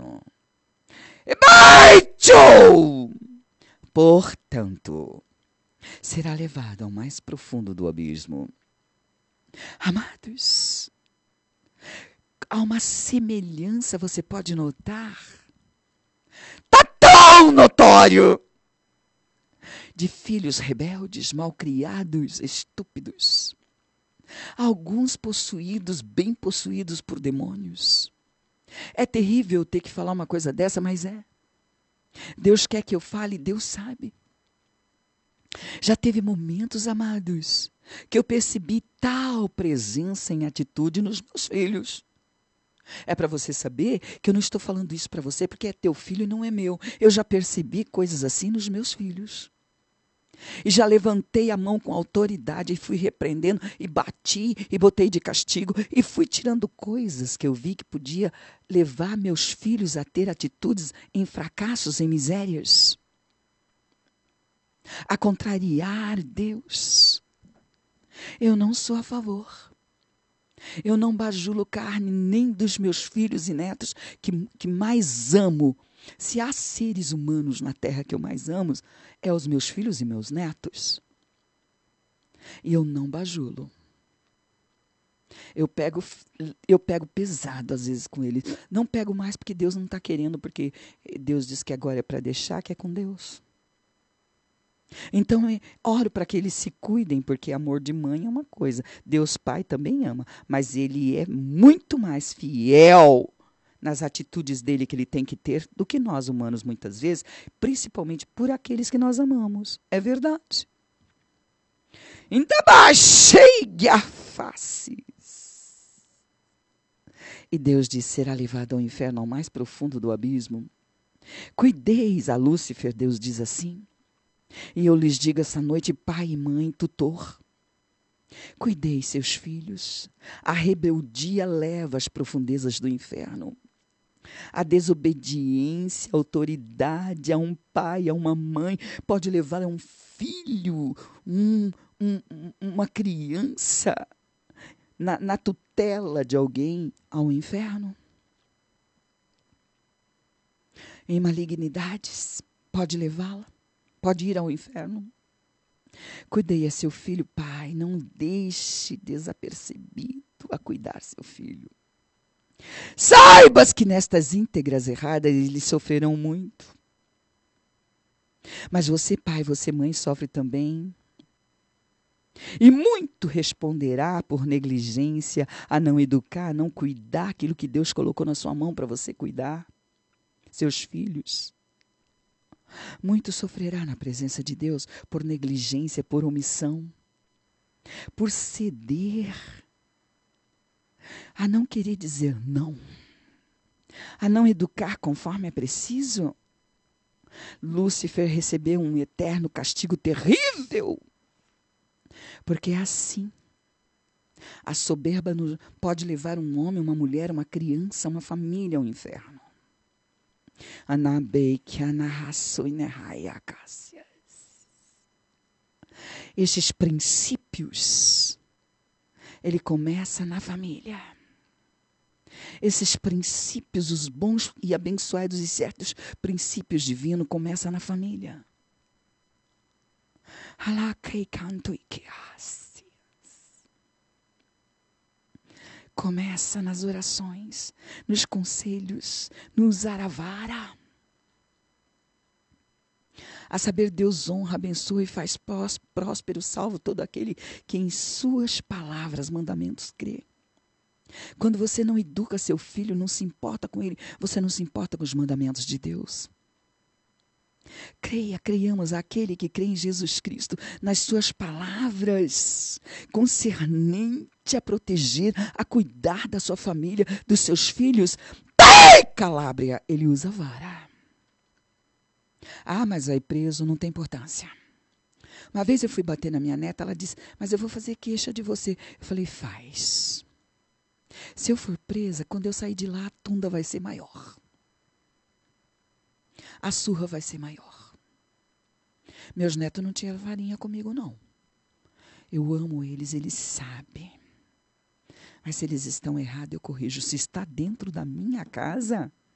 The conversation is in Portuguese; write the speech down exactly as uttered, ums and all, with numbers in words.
inferno. Ebaicho! Portanto, será levado ao mais profundo do abismo. Amados, há uma semelhança, você pode notar. Tá tão notório! De filhos rebeldes, malcriados, estúpidos. Alguns possuídos, bem possuídos por demônios. É terrível ter que falar uma coisa dessa, mas é. Deus quer que eu fale, Deus sabe. Já teve momentos, amados, que eu percebi tal presença em atitude nos meus filhos. É para você saber que eu não estou falando isso para você porque é teu filho e não é meu. Eu já percebi coisas assim nos meus filhos. E já levantei a mão com autoridade e fui repreendendo, e bati, e botei de castigo, e fui tirando coisas que eu vi que podia levar meus filhos a ter atitudes em fracassos, em misérias. A contrariar Deus. Eu não sou a favor. Eu não bajulo carne nem dos meus filhos e netos que, que mais amo. Se há seres humanos na terra que eu mais amo, é os meus filhos e meus netos. E eu não bajulo. Eu pego, eu pego pesado às vezes com eles. Não pego mais porque Deus não está querendo, porque Deus diz que agora é para deixar, que é com Deus. Então, oro para que eles se cuidem, porque amor de mãe é uma coisa. Deus Pai também ama, mas Ele é muito mais fiel nas atitudes dele que ele tem que ter do que nós humanos muitas vezes, principalmente por aqueles que nós amamos. É verdade. Então baixei a face. E Deus disse, será levado ao inferno, ao mais profundo do abismo. Cuideis a Lúcifer, Deus diz assim. E eu lhes digo essa noite, pai e mãe, tutor. Cuideis seus filhos. A rebeldia leva às profundezas do inferno. A desobediência, a autoridade a um pai, a uma mãe, pode levar a um filho, um, um, uma criança, na, na tutela de alguém, ao inferno. Em malignidades, pode levá-la, pode ir ao inferno. Cuidei a seu filho, pai, não deixe desapercebido a cuidar seu filho. Saibas que nestas íntegras erradas eles sofrerão muito. Mas você, pai, você, mãe, sofre também. E muito responderá por negligência a não educar, a não cuidar aquilo que Deus colocou na sua mão para você cuidar. Seus filhos. Muito sofrerá na presença de Deus por negligência, por omissão, por ceder, a não querer dizer não, a não educar conforme é preciso. Lúcifer recebeu um eterno castigo terrível, porque é assim. A soberba pode levar um homem, uma mulher, uma criança, uma família ao inferno. Estes princípios, ele começa na família. Esses princípios, os bons e abençoados e certos princípios divinos, começam na família. Começa nas orações, nos conselhos, no usar a vara. A saber, Deus honra, abençoa e faz próspero, salvo todo aquele que em suas palavras, mandamentos crê. Quando você não educa seu filho, não se importa com ele, você não se importa com os mandamentos de Deus. Creia, creiamos aquele que crê em Jesus Cristo, nas suas palavras, concernente a proteger, a cuidar da sua família, dos seus filhos. Pai, Calábria, ele usa vara. Ah, mas vai preso, não tem importância. Uma vez eu fui bater na minha neta, ela disse, mas eu vou fazer queixa de você. Eu falei, faz. Se eu for presa, quando eu sair de lá, a tunda vai ser maior. A surra vai ser maior. Meus netos não tinham varinha comigo, não. Eu amo eles, eles sabem. Mas se eles estão errados, eu corrijo. Se está dentro da minha casa,